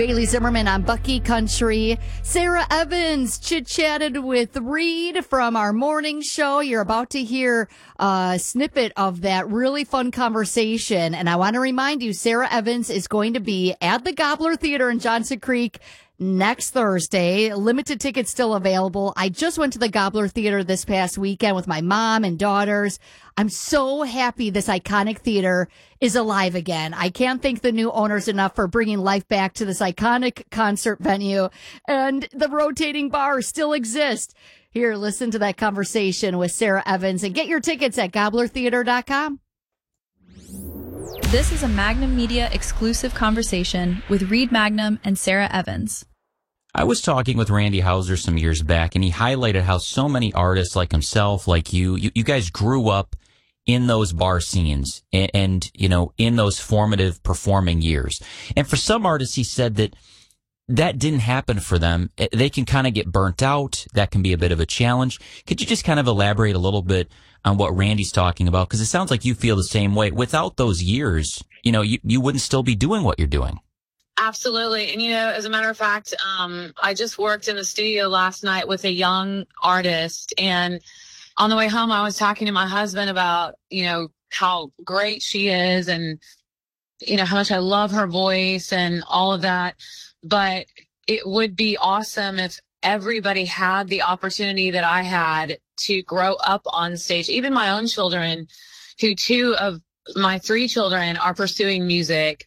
Haley Zimmerman on Bucky Country. Sarah Evans chit-chatted with Reed from our morning show. You're about to hear a snippet of that really fun conversation. And I want to remind you, Sarah Evans is going to be at the Gobbler Theater in Johnson Creek next Thursday. Limited tickets still available. I just went to the Gobbler Theater this past weekend with my mom and daughters. I'm so happy this iconic theater is alive again. I can't thank the new owners enough for bringing life back to this iconic concert venue, and the rotating bars still exist. Here, listen to that conversation with Sarah Evans and get your tickets at gobblertheater.com. This is a Magnum Media exclusive conversation with Reed Magnum and Sarah Evans. I was talking with Randy Houser some years back, and he highlighted how so many artists like himself, like you guys grew up in those bar scenes and, you know, in those formative performing years. And for some artists, he said that didn't happen for them. They can kind of get burnt out. That can be a bit of a challenge. Could you just kind of elaborate a little bit on what Randy's talking about? Because it sounds like you feel the same way. Without those years, you know, you wouldn't still be doing what you're doing. Absolutely. And, you know, as a matter of fact, I just worked in the studio last night with a young artist. And on the way home, I was talking to my husband about, you know, how great she is and, you know, how much I love her voice and all of that. But it would be awesome if everybody had the opportunity that I had to grow up on stage. Even my own children, who 2 of my 3 children are pursuing music,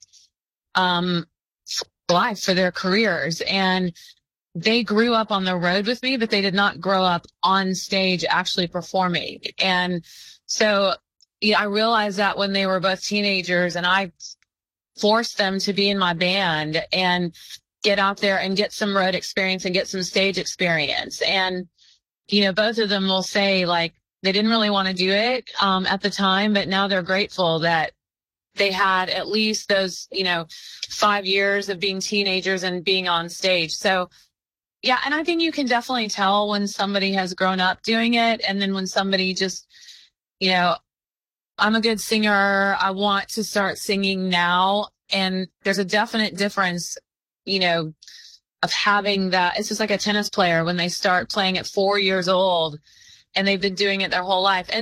life for their careers, and they grew up on the road with me, but they did not grow up on stage actually performing. And so yeah, I realized that when they were both teenagers, and I forced them to be in my band and get out there and get some road experience and get some stage experience. And, you know, both of them will say, like, they didn't really want to do it at the time, but now they're grateful that they had at least those, you know, 5 years of being teenagers and being on stage. So, yeah, and I think you can definitely tell when somebody has grown up doing it, and then when somebody just, you know, I'm a good singer, I want to start singing now. And there's a definite difference, you know, of having that. It's just like a tennis player when they start playing at 4 years old and they've been doing it their whole life. And